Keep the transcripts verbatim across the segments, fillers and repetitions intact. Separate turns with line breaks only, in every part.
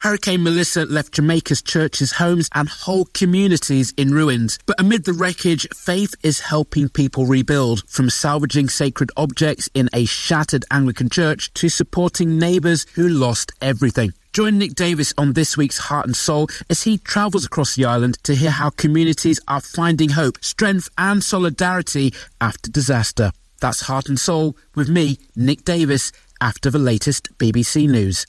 Hurricane Melissa left Jamaica's churches, homes and whole communities in ruins. But amid the wreckage, faith is helping people rebuild, from salvaging sacred objects in a shattered Anglican church to supporting neighbours who lost everything. Join Nick Davis on this week's Heart and Soul as he travels across the island to hear how communities are finding hope, strength and solidarity after disaster. That's Heart and Soul with me, Nick Davis, after the latest B B C News.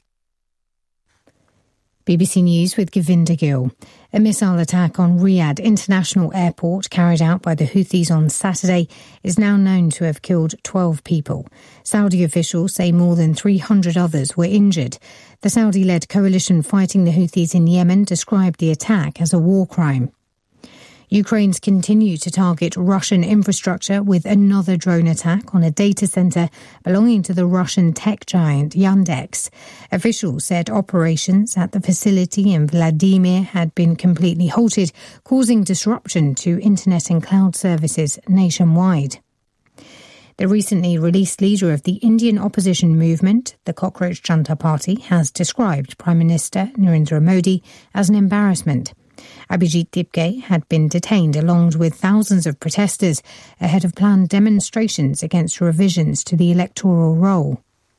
B B C News with Govinda Gill. A missile attack on Riyadh International Airport carried out by the Houthis on Saturday is now known to have killed twelve people. Saudi officials say more than three hundred others were injured. The Saudi-led coalition fighting the Houthis in Yemen described the attack as a war crime. Ukraine's continue to target Russian infrastructure with another drone attack on a data centre belonging to the Russian tech giant Yandex. Officials said operations at the facility in Vladimir had been completely halted, causing disruption to internet and cloud services nationwide. The recently released leader of the Indian opposition movement, the Cockroach Janata Party, has described Prime Minister Narendra Modi as an embarrassment. Abhijit Dipke had been detained along with thousands of protesters ahead of planned demonstrations against revisions to the electoral roll.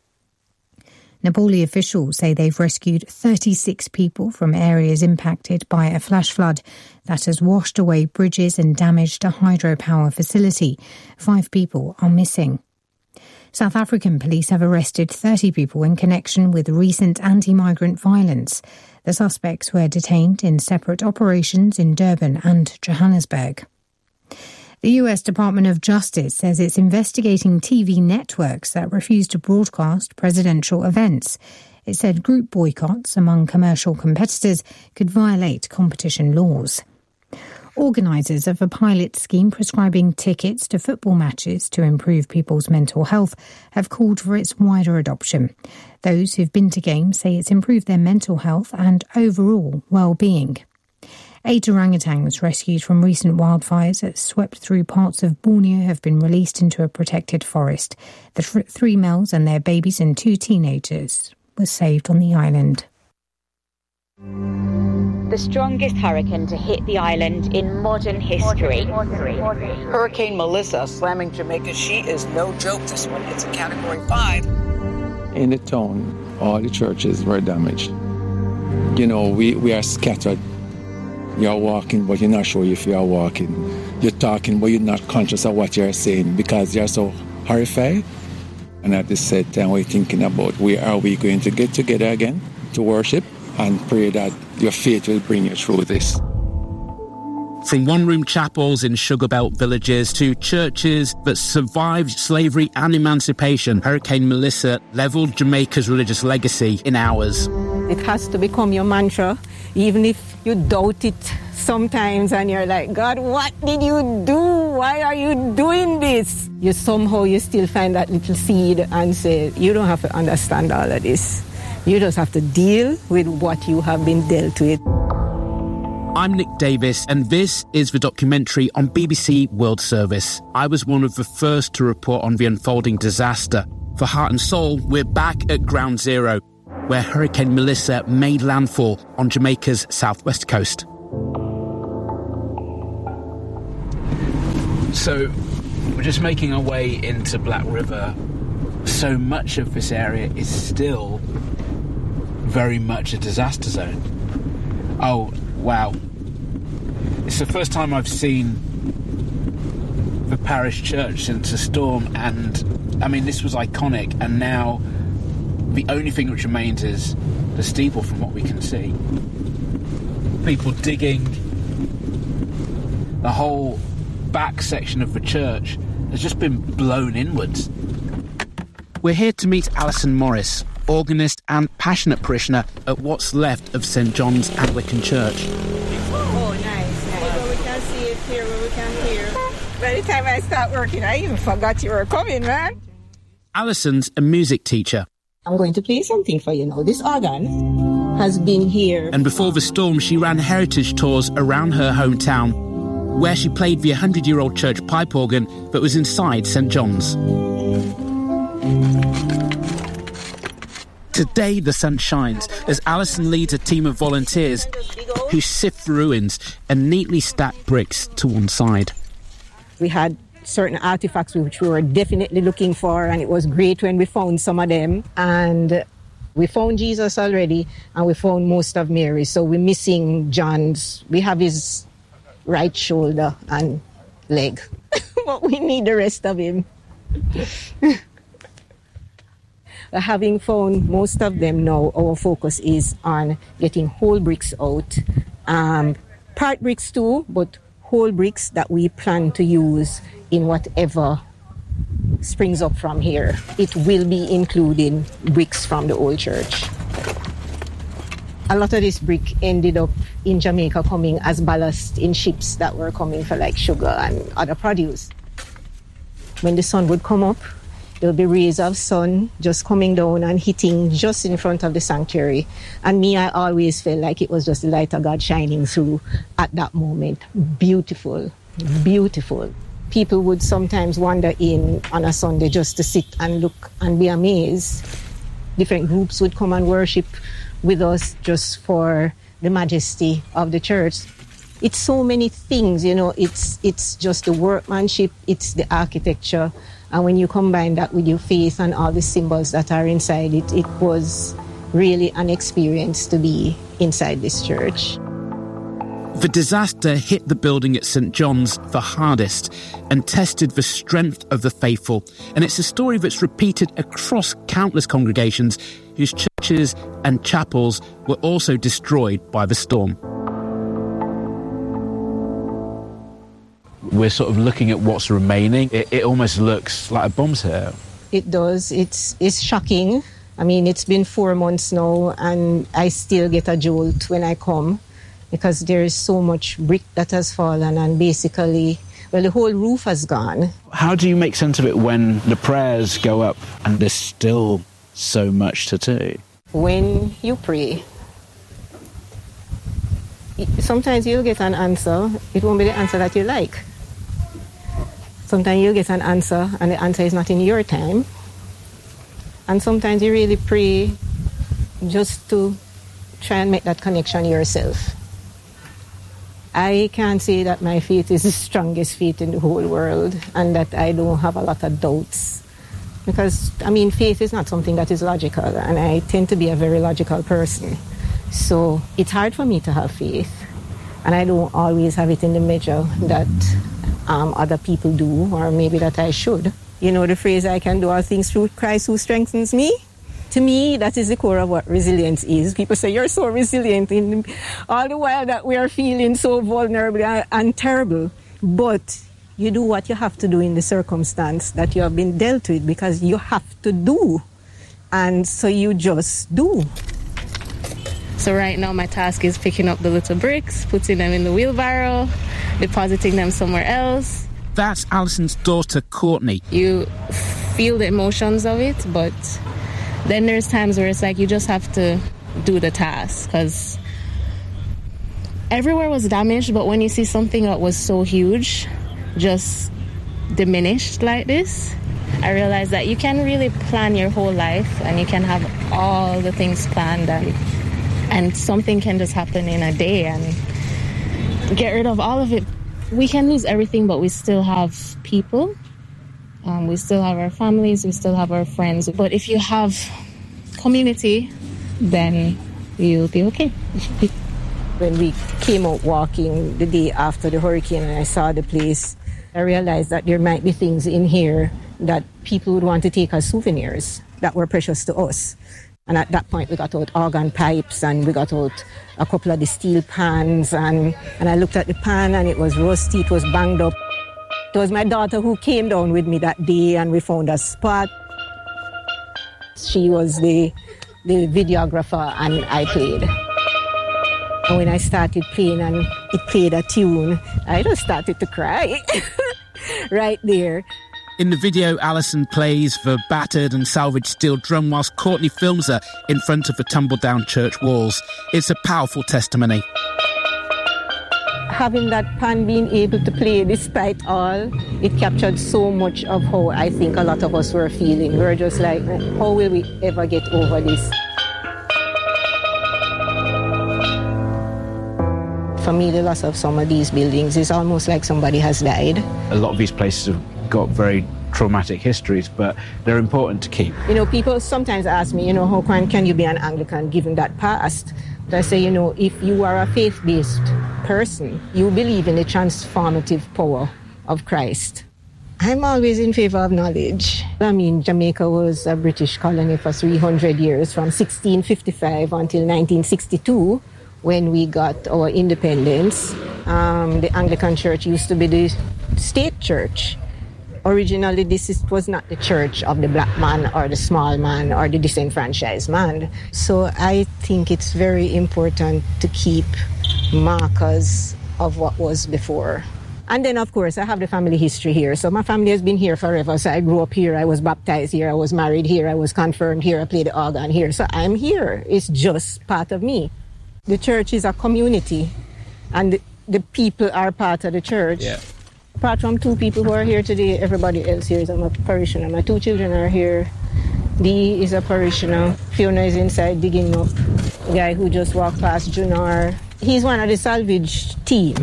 Nepali officials say they've rescued thirty-six people from areas impacted by a flash flood that has washed away bridges and damaged a hydropower facility. Five people are missing. South African police have arrested thirty people in connection with recent anti-migrant violence. The suspects were detained in separate operations in Durban and Johannesburg. The U S Department of Justice says it's investigating T V networks that refuse to broadcast presidential events. It said group boycotts among commercial competitors could violate competition laws. Organisers of a pilot scheme prescribing tickets to football matches to improve people's mental health have called for its wider adoption. Those who've been to games say it's improved their mental health and overall well-being. Eight orangutans rescued from recent wildfires that swept through parts of Borneo have been released into a protected forest. The th- three males and their babies and two teenagers were saved on the island.
The strongest hurricane to hit the island in modern history.
Hurricane Melissa slamming Jamaica. She is no joke, this one. It's a category five.
In the town, all the churches were damaged. You know, we, we are scattered. You're walking, but you're not sure if you're walking. You're talking, but you're not conscious of what you're saying because you're so horrified. And at the same time, we're thinking about where are we going to get together again to worship and pray that your faith will bring you through this.
From one-room chapels in sugar belt villages to churches that survived slavery and emancipation, Hurricane Melissa levelled Jamaica's religious legacy in hours.
It has to become your mantra, even if you doubt it sometimes and you're like, God, what did you do? Why are you doing this? You somehow, you still find that little seed and say, you don't have to understand all of this. You just have to deal with what you have been dealt with.
I'm Nick Davis, and this is the documentary on B B C World Service. I was one of the first to report on the unfolding disaster. For Heart and Soul, we're back at Ground Zero, where Hurricane Melissa made landfall on Jamaica's southwest coast. So, we're just making our way into Black River. So much of this area is still very much a disaster zone. Oh, wow. It's the first time I've seen the parish church since the storm, and I mean, this was iconic, and now the only thing which remains is the steeple from what we can see. People digging. The whole back section of the church has just been blown inwards. We're here to meet Alison Morris, organist and passionate parishioner at what's left of Saint John's Anglican Church.
Oh, nice, nice. Although we can see it here, where we can hear. By the time I start working, I even forgot you were coming, man.
Alison's a music teacher.
I'm going to play something for you now. This organ has been here.
And before the storm, she ran heritage tours around her hometown, where she played the one hundred-year-old church pipe organ that was inside Saint John's. Today the sun shines as Alison leads a team of volunteers who sift the ruins and neatly stack bricks to one side.
We had certain artifacts which we were definitely looking for, and it was great when we found some of them. And we found Jesus already, and we found most of Mary. So we're missing John's. We have his right shoulder and leg, but we need the rest of him. Having found most of them now, our focus is on getting whole bricks out. Um, part bricks too, but whole bricks that we plan to use in whatever springs up from here. It will be including bricks from the old church. A lot of this brick ended up in Jamaica coming as ballast in ships that were coming for like sugar and other produce. When the sun would come up, there'll be rays of sun just coming down and hitting just in front of the sanctuary. And me, I always felt like it was just the light of God shining through at that moment. Beautiful, beautiful. People would sometimes wander in on a Sunday just to sit and look and be amazed. Different groups would come and worship with us just for the majesty of the church. It's so many things, you know, it's it's just the workmanship, it's the architecture. And when you combine that with your faith and all the symbols that are inside it, it was really an experience to be inside this church.
The disaster hit the building at St John's the hardest and tested the strength of the faithful. And it's a story that's repeated across countless congregations whose churches and chapels were also destroyed by the storm.
We're sort of looking at what's remaining. It, it almost looks like a bomb's here.
It does. It's it's shocking. I mean, it's been four months now, and I still get a jolt when I come because there is so much brick that has fallen, and basically, well, the whole roof has gone.
How do you make sense of it when the prayers go up and there's still so much to do?
When you pray, sometimes you'll get an answer. It won't be the answer that you like. Sometimes you'll get an answer and the answer is not in your time. And sometimes you really pray just to try and make that connection yourself. I can't say that my faith is the strongest faith in the whole world and that I don't have a lot of doubts. Because, I mean, faith is not something that is logical, and I tend to be a very logical person. So it's hard for me to have faith, and I don't always have it in the measure that um, other people do, or maybe that I should. You know the phrase, I can do all things through Christ who strengthens me? To me, that is the core of what resilience is. People say, you're so resilient, in all the while that we are feeling so vulnerable and, and terrible. But you do what you have to do in the circumstance that you have been dealt with, because you have to do. And so you just do.
So right now my task is picking up the little bricks, putting them in the wheelbarrow, depositing them somewhere else.
That's Alison's daughter, Courtney.
You feel the emotions of it, but then there's times where it's like you just have to do the task, because everywhere was damaged, but when you see something that was so huge just diminished like this, I realized that you can really plan your whole life and you can have all the things planned, and and something can just happen in a day and get rid of all of it. We can lose everything, but we still have people. Um, we still have our families. We still have our friends. But if you have community, then you'll be okay.
When we came out walking the day after the hurricane and I saw the place, I realized that there might be things in here that people would want to take as souvenirs that were precious to us. And at that point, we got out organ pipes and we got out a couple of the steel pans. And, and I looked at the pan and it was rusty, it was banged up. It was my daughter who came down with me that day and we found a spot. She was the, the videographer and I played. And when I started playing and it played a tune, I just started to cry right there.
In the video, Alison plays the battered and salvaged steel drum whilst Courtney films her in front of the tumble-down church walls. It's a powerful testimony.
Having that pan being able to play despite all, it captured so much of how I think a lot of us were feeling. We were just like, how will we ever get over this?
For me, the loss of some of these buildings is almost like somebody has died.
A lot of these places have got very traumatic histories, but they're important to keep.
You know, people sometimes ask me, you know, how can, can you be an Anglican given that past? But I say, you know, if you are a faith-based person, you believe in the transformative power of Christ. I'm always in favor of knowledge. I mean, Jamaica was a British colony for three hundred years, from sixteen fifty-five until nineteen sixty-two, when we got our independence. Um, the Anglican Church used to be the state church. Originally, this is, was not the church of the black man or the small man or the disenfranchised man. So I think it's very important to keep markers of what was before. And then, of course, I have the family history here. So my family has been here forever. So I grew up here, I was baptized here, I was married here, I was confirmed here, I played the organ here. So I'm here. It's just part of me. The church is a community, and the, the people are part of the church.
Yeah.
Apart from two people who are here today, everybody else here is a parishioner. My two children are here. Dee is a parishioner. Fiona is inside digging up. The guy who just walked past, Junar. He's one of the salvage team.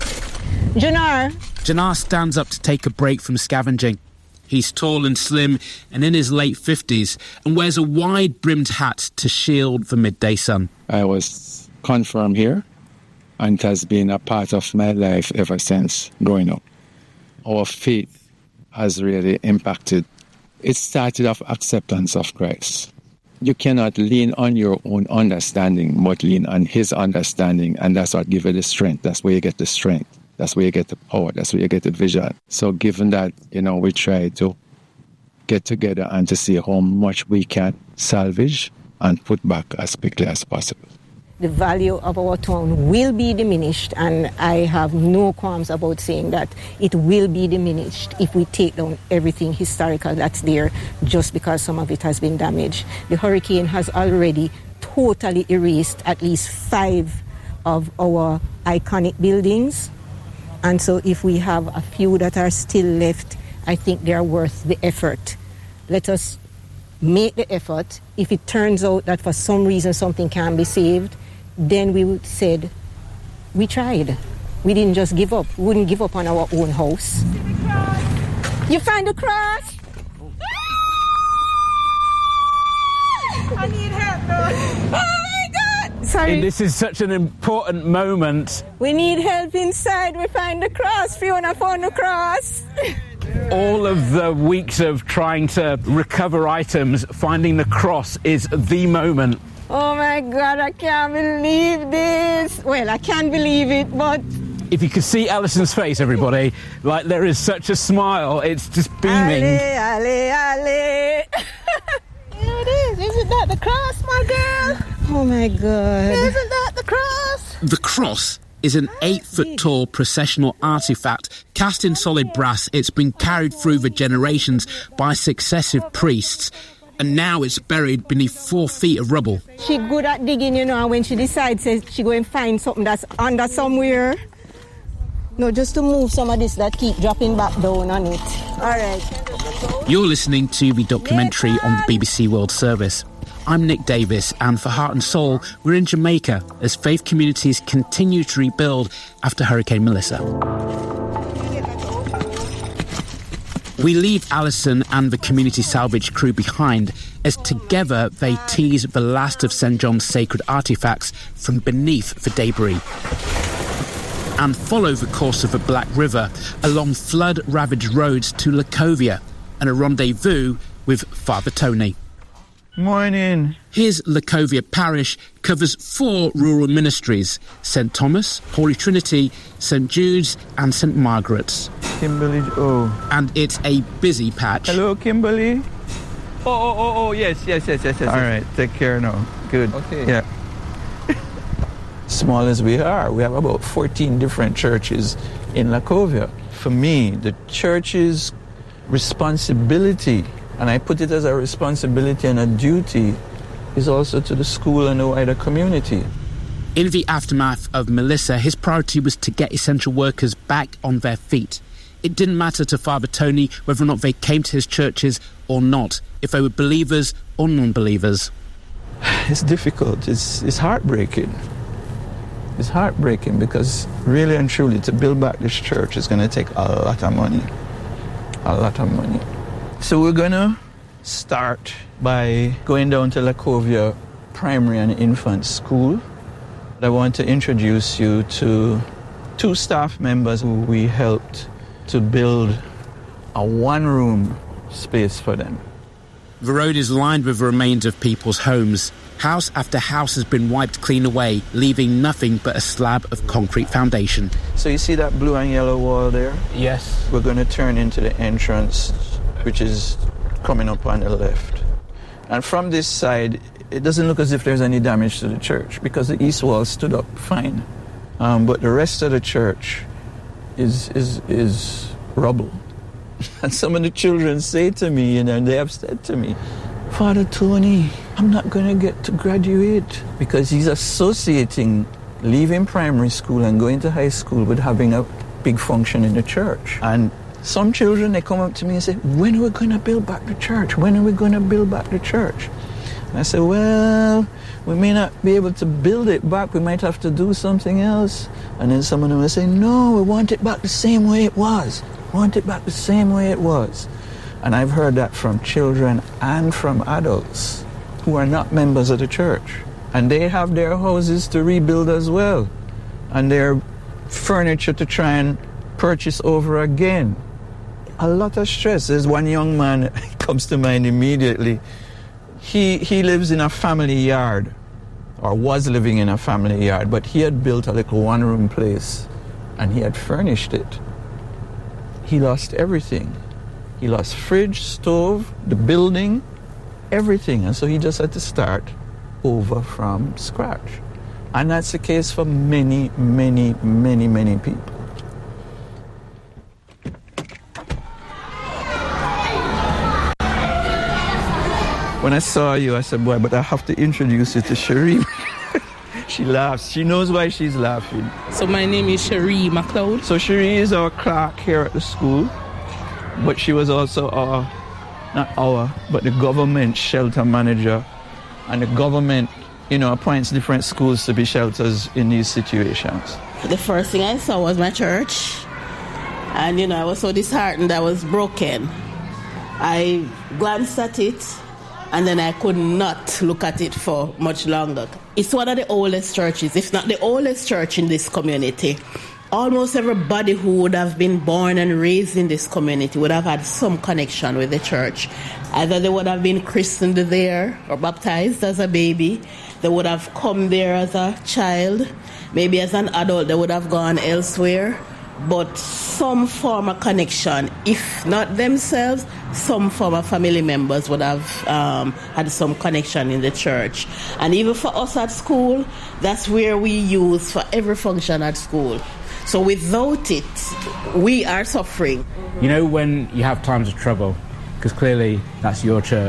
Junar!
Junar stands up to take a break from scavenging. He's tall and slim and in his late fifties and wears a wide-brimmed hat to shield the midday sun.
I was confirmed here, and it has been a part of my life ever since growing up. Our faith has really impacted. It started off acceptance of Christ. You cannot lean on your own understanding, but lean on his understanding, and that's what gives you the strength. That's where you get the strength. That's where you get the power. That's where you get the vision. So given that, you know, we try to get together and to see how much we can salvage and put back as quickly as possible.
The value of our town will be diminished, and I have no qualms about saying that it will be diminished if we take down everything historical that's there just because some of it has been damaged. The hurricane has already totally erased at least five of our iconic buildings, and so if we have a few that are still left, I think they are worth the effort. Let us make the effort. If it turns out that for some reason something can be saved, then we would said, we tried. We didn't just give up. We wouldn't give up on our own house. You find the cross? I need help, though. Oh my God! Sorry.
This is such an important moment.
We need help inside. We find the cross. Fiona found the cross.
All of the weeks of trying to recover items, finding the cross is the moment.
Oh my God, I can't believe this. Well, I can't believe it, but...
If you could see Alison's face, everybody, like there is such a smile, it's just beaming.
Ale, ale, ale. Here it is. Isn't that the cross, my girl? Oh my God. Isn't that the cross?
The cross is an eight-foot-tall processional artefact cast in solid brass. It's been carried through the generations by successive priests, and now it's buried beneath four feet of rubble.
She good at digging, you know, and when she decides she go and find something that's under somewhere. No, just to move some of this that keep dropping back down on it. All right.
You're listening to the documentary on the B B C World Service. I'm Nick Davis, and for Heart and Soul, we're in Jamaica as faith communities continue to rebuild after Hurricane Melissa. We leave Alison and the community salvage crew behind as together they tease the last of Saint John's sacred artefacts from beneath the debris and follow the course of the Black River along flood-ravaged roads to Lacovia and a rendezvous with Father Tony.
Morning.
His Lacovia parish covers four rural ministries: Saint Thomas, Holy Trinity, Saint Jude's and Saint Margaret's.
Kimberly, oh.
And it's a busy patch.
Hello, Kimberly.
Oh, oh, oh, oh, yes, yes, yes, yes, yes.
All right, take care now. Good.
Okay.
Yeah. Small as we are, we have about fourteen different churches in Lacovia. For me, the church's responsibility, and I put it as a responsibility and a duty, is also to the school and the wider community.
In the aftermath of Melissa, his priority was to get essential workers back on their feet. It didn't matter to Father Tony whether or not they came to his churches or not, if they were believers or non-believers.
It's difficult. It's, it's heartbreaking. is heartbreaking, because really and truly to build back this church is going to take a lot of money. A lot of money. So we're going to start by going down to Lacovia Primary and Infant School. I want to introduce you to two staff members who we helped to build a one-room space for them.
The road is lined with the remains of people's homes. House after house has been wiped clean away, leaving nothing but a slab of concrete foundation.
So you see that blue and yellow wall there?
Yes.
We're going to turn into the entrance, which is coming up on the left. And from this side, it doesn't look as if there's any damage to the church, because the east wall stood up fine. Um, but the rest of the church is is is rubble. And some of the children say to me, you know, they have said to me, Father Tony, I'm not going to get to graduate, because he's associating leaving primary school and going to high school with having a big function in the church. And some children, they come up to me and say, when are we going to build back the church? When are we going to build back the church? And I said, well, we may not be able to build it back. We might have to do something else. And then some of them will say, no, we want it back the same way it was. We want it back the same way it was. And I've heard that from children and from adults who are not members of the church. And they have their houses to rebuild as well, and their furniture to try and purchase over again. A lot of stress. There's one young man that comes to mind immediately. He, he lives in a family yard, or was living in a family yard, but he had built a little one-room place, and he had furnished it. He lost everything. He lost fridge, stove, the building, everything. And so he just had to start over from scratch. And that's the case for many, many, many, many people. When I saw you, I said, boy, but I have to introduce you to Cherie. She laughs. She knows why she's laughing.
So my name is Cherie McLeod.
So Cherie is our clerk here at the school, but she was also our, not our, but the government shelter manager. And the government, you know, appoints different schools to be shelters in these situations.
The first thing I saw was my church. And, you know, I was so disheartened, I was broken. I glanced at it, and then I could not look at it for much longer. It's one of the oldest churches, if not the oldest church in this community. Almost everybody who would have been born and raised in this community would have had some connection with the church. Either they would have been christened there or baptized as a baby. They would have come there as a child. Maybe as an adult they would have gone elsewhere. But some form of connection, if not themselves, some form of family members would have um, had some connection in the church. And even for us at school, that's where we use for every function at school. So without it, we are suffering.
You know, when you have times of trouble, because clearly that's your church,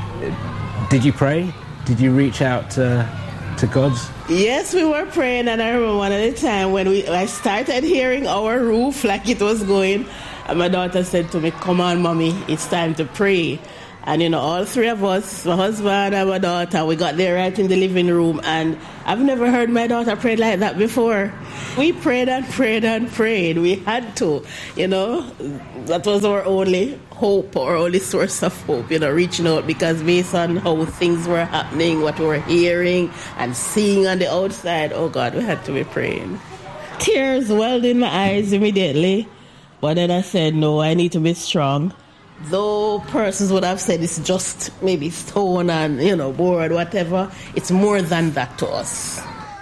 did you pray? Did you reach out to, to God's?
Yes, we were praying, and I remember one at a time when we I started hearing our roof like it was going, and my daughter said to me, come on, Mommy, it's time to pray. And, you know, all three of us, my husband and my daughter, we got there right in the living room, and I've never heard my daughter pray like that before. We prayed and prayed and prayed. We had to, you know. That was our only hope, our only source of hope, you know, reaching out, because based on how things were happening, what we were hearing and seeing on the outside, oh, God, we had to be praying. Tears welled in my eyes immediately, but then I said, no, I need to be strong. Though persons would have said it's just maybe stone and, you know, board, whatever, it's more than that to us.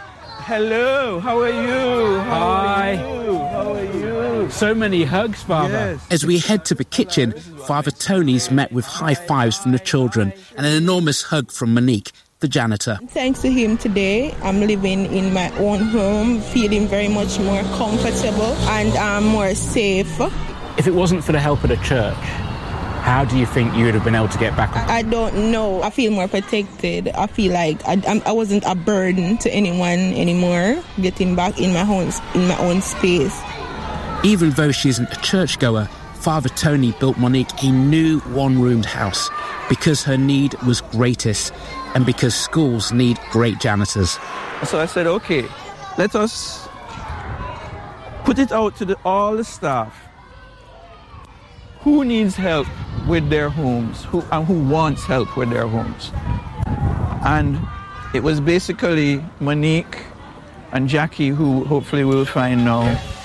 Hello, how are you? How
Hi.
Are you? How are you?
So many hugs, Father.
Yes.
As we head to the kitchen, Father Tony's met with high fives from the children and an enormous hug from Monique, the janitor.
Thanks to him today, I'm living in my own home, feeling very much more comfortable and I'm more safe.
If it wasn't for the help of the church, how do you think you would have been able to get back on?
I don't know. I feel more protected. I feel like I, I wasn't a burden to anyone anymore, getting back in my own, in my own space.
Even though she isn't a churchgoer, Father Tony built Monique a new one-roomed house because her need was greatest and because schools need great janitors.
So I said, okay, let us put it out to the, all the staff. Who needs help with their homes? Who and who wants help with their homes? And it was basically Monique and Jackie, who hopefully we'll find now.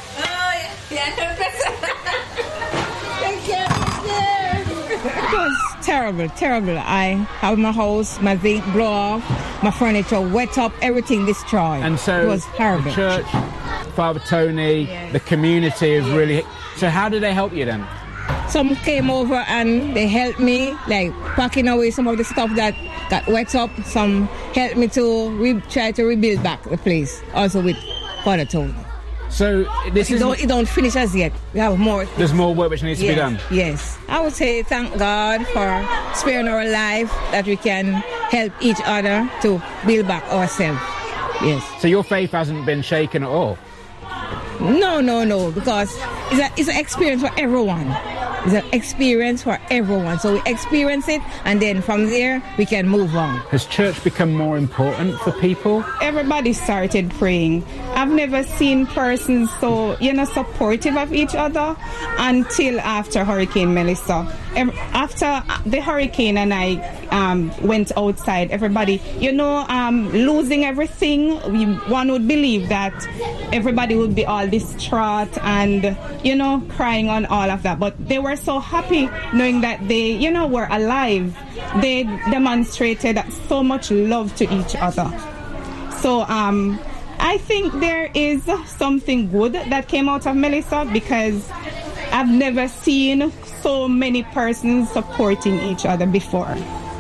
It was terrible, terrible. I have my house, my zinc blow off, my furniture wet up, everything destroyed.
And so
it was horrible.
The church, Father Tony, yes. the community have really... So how did they help you then?
Some came over and they helped me, like packing away some of the stuff that got wet up. Some helped me to re- try to rebuild back the place, also with Father Tony.
So this
it
is...
Don't, it don't finish as yet. We have more.
There's more work which needs
yes,
to be done?
Yes. I would say thank God for sparing our life, that we can help each other to build back ourselves. Yes.
So your faith hasn't been shaken at all?
No, no, no, because it's, a, it's an experience for everyone. It's an experience for everyone. So we experience it, and then from there, we can move on.
Has church become more important for people?
Everybody started praying. I've never seen persons so, you know, supportive of each other until after Hurricane Melissa. After the hurricane and I um, went outside, everybody, you know, um, losing everything, we, one would believe that everybody would be all distraught and, you know, crying on all of that. But they were so happy knowing that they, you know, were alive. They demonstrated so much love to each other. So um, I think there is something good that came out of Melissa, because I've never seen so many persons supporting each other before.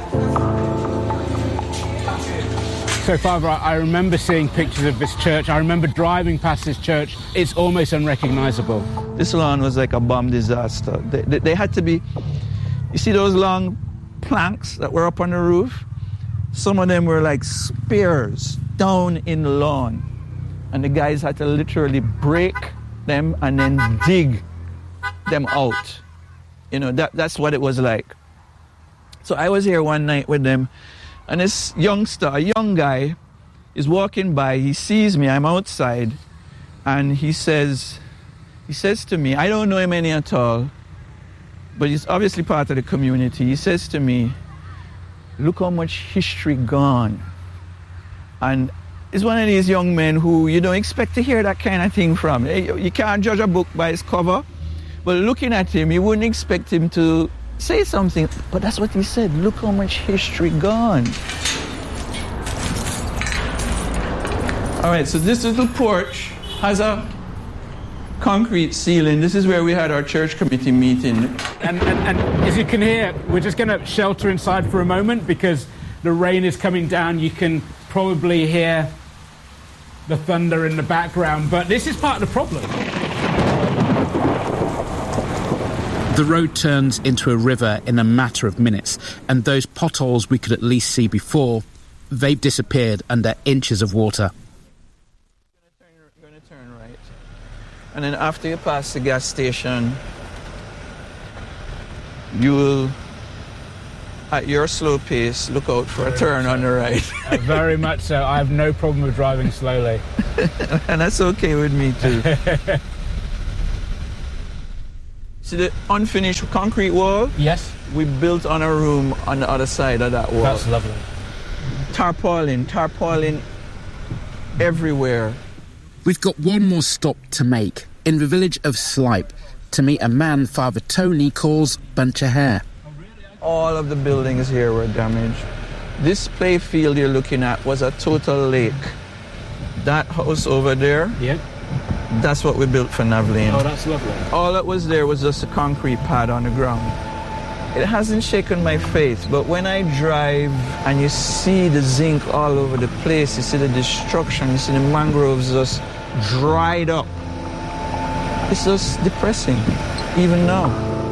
So, Father, I remember seeing pictures of this church. I remember driving past this church. It's almost unrecognizable.
This lawn was like a bomb disaster. They, they, they had to be... You see those long planks that were up on the roof? Some of them were like spears down in the lawn. And the guys had to literally break them and then dig them out. You know, that that's what it was like. So I was here one night with them, and this youngster, a young guy, is walking by. He sees me, I'm outside, and he says, he says to me, I don't know him any at all, but he's obviously part of the community. He says to me, look how much history gone. And he's one of these young men who you don't expect to hear that kind of thing from. You can't judge a book by its cover. But looking at him, you wouldn't expect him to say something. But that's what he said. Look how much history gone. All right, so this little porch has a concrete ceiling. This is where we had our church committee meeting.
And, and, and as you can hear, we're just going to shelter inside for a moment because the rain is coming down. You can probably hear the thunder in the background. But this is part of the problem.
The road turns into a river in a matter of minutes, and those potholes we could at least see before, they've disappeared under inches of water.
You're going to turn right. And then after you pass the gas station, you will, at your slow pace, look out for a turn on the right.
uh, very much so. I have no problem with driving slowly.
And that's okay with me too. See the unfinished concrete wall?
Yes.
We built on a room on the other side of that wall.
That's lovely.
Tarpaulin, tarpaulin everywhere.
We've got one more stop to make, in the village of Slipe, to meet a man Father Tony calls Bunch of Hair.
All of the buildings here were damaged. This play field you're looking at was a total lake. That house over there,
yep.
That's what we built for Navlane.
Oh, that's lovely.
All that was there was just a concrete pad on the ground. It hasn't shaken my faith, but when I drive and you see the zinc all over the place, you see the destruction, you see the mangroves just dried up, it's just depressing, even now.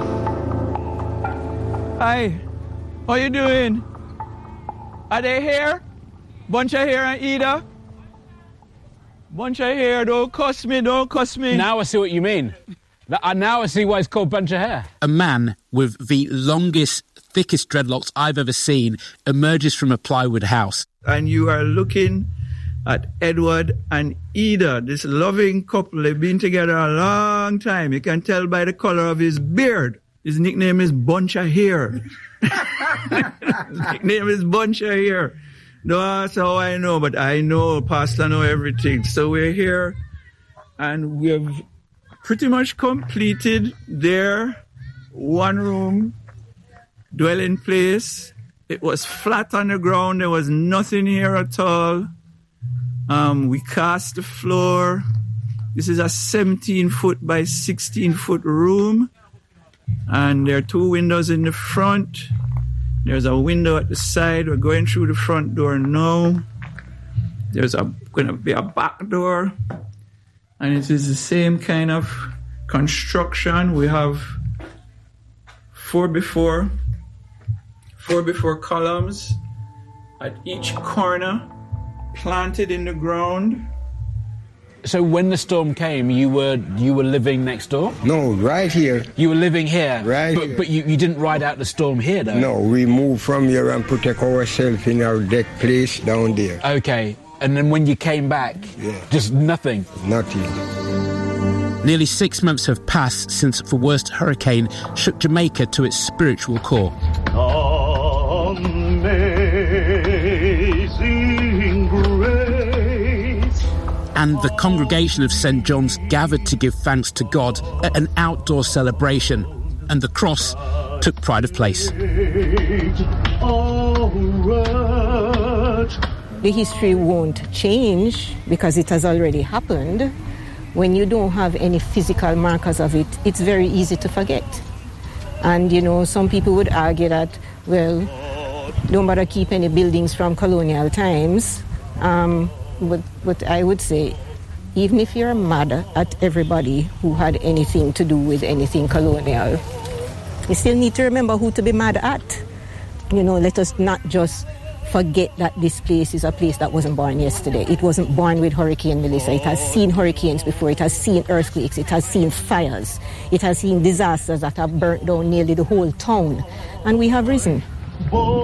Hi, how you doing? Are they here? Bunch of Hair and Ida? Bunch of Hair, don't cuss me, don't cuss me.
Now I see what you mean. Now I see why it's called Bunch of Hair.
A man with the longest, thickest dreadlocks I've ever seen emerges from a plywood house.
And you are looking at Edward and Ida, this loving couple. They've been together a long time. You can tell by the color of his beard. His nickname is Bunch of Hair. His nickname is Bunch of Hair. No, that's how I know, but I know, Pastor know everything. So we're here, and we have pretty much completed their one-room dwelling place. It was flat on the ground. There was nothing here at all. Um, we cast the floor. This is a seventeen foot by sixteen foot room. And there are two windows in the front. There's a window at the side. We're going through the front door now. There's a, going to be a back door. And it is the same kind of construction. We have four before, four before columns at each corner, planted in the ground.
So when the storm came, you were you were living next door?
No, right here.
You were living here?
Right
But,
here.
but you, you didn't ride out the storm here, though?
No, we moved from here and protect ourselves in our deck place down there.
Okay, and then when you came back,
yeah.
just nothing?
Nothing.
Nearly six months have passed since the worst hurricane shook Jamaica to its spiritual core.
Amazing grace.
And the congregation of Saint John's gathered to give thanks to God at an outdoor celebration, and the cross took pride of place.
The history won't change because it has already happened. When you don't have any physical markers of it, it's very easy to forget. And, you know, some people would argue that, well, don't bother keep any buildings from colonial times. Um, but, but I would say, even if you're mad at everybody who had anything to do with anything colonial, you still need to remember who to be mad at. You know, let us not just forget that this place is a place that wasn't born yesterday. It wasn't born with Hurricane Melissa. It has seen hurricanes before. It has seen earthquakes. It has seen fires. It has seen disasters that have burnt down nearly the whole town. And we have risen.